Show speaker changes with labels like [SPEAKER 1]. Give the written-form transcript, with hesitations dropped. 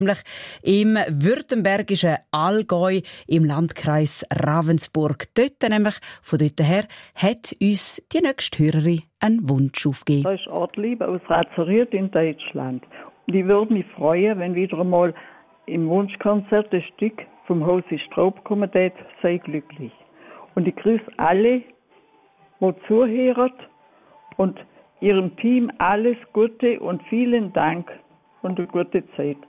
[SPEAKER 1] nämlich im württembergischen Allgäu im Landkreis Ravensburg. Von dort her hat uns die nächste Hörerin einen Wunsch aufgegeben.
[SPEAKER 2] Das ist Ortlieb aus Razeriert in Deutschland. Und ich würde mich freuen, wenn wieder einmal im Wunschkonzert ein Stück vom Hosi Straub kommen wird, sei glücklich. Und ich grüße alle, die zuhören und ihrem Team alles Gute und vielen Dank und eine gute Zeit.